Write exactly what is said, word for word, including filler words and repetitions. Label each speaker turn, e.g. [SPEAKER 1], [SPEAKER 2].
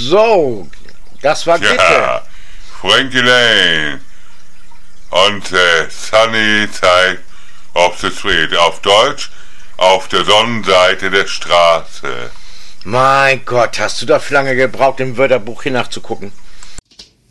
[SPEAKER 1] so, das war Gitte.
[SPEAKER 2] Ja, Frankie Lane und äh, Sunny Side of the Street. Auf Deutsch, auf der Sonnenseite der Straße.
[SPEAKER 1] Mein Gott, hast du dafür lange gebraucht, im Wörterbuch hier nachzugucken?